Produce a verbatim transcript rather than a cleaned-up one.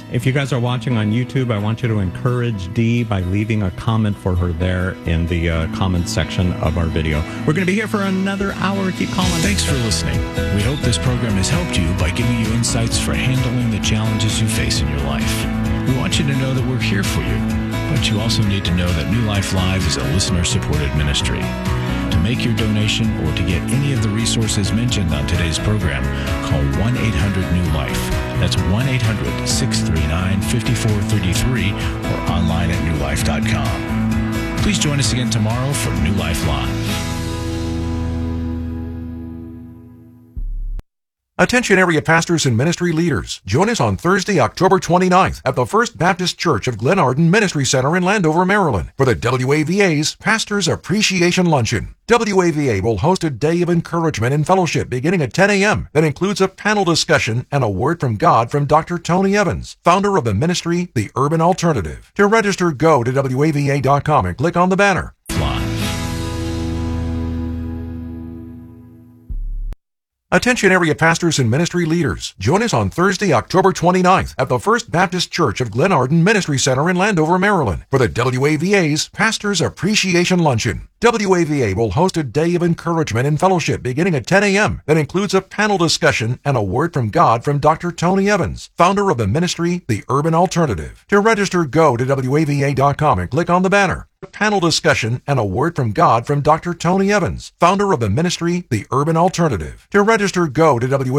If you guys are watching on YouTube, I want you to encourage Dee by leaving a comment for her there in the uh, comment section of our video. We're going to be here for another hour. Keep calling. Thanks for listening. We hope this program has helped you by giving you insights for handling the challenges you face in your life. We want you to know that we're here for you, but you also need to know that New Life Live is a listener-supported ministry. To make your donation or to get any of the resources mentioned on today's program, call one eight hundred new life. That's one eight hundred, six three nine, five four three three or online at new life dot com. Please join us again tomorrow for New Life Live. Attention area pastors and ministry leaders. Join us on Thursday, October twenty-ninth at the First Baptist Church of Glen Arden Ministry Center in Landover, Maryland for the W A V A's Pastors Appreciation Luncheon. W A V A will host a day of encouragement and fellowship beginning at ten a.m. that includes a panel discussion and a word from God from Doctor Tony Evans, founder of the ministry, The Urban Alternative. To register, go to W A V A dot com and click on the banner. Attention area pastors and ministry leaders. Join us on Thursday, October twenty-ninth at the First Baptist Church of Glen Arden Ministry Center in Landover, Maryland for the W A V A's Pastors Appreciation Luncheon. W A V A will host a day of encouragement and fellowship beginning at ten a.m. that includes a panel discussion and a word from God from Doctor Tony Evans, founder of the ministry, The Urban Alternative. To register, go to W A V A dot com and click on the banner. Panel discussion and a word from God from Doctor Tony Evans, founder of the ministry, The Urban Alternative. To register, go to W A V A.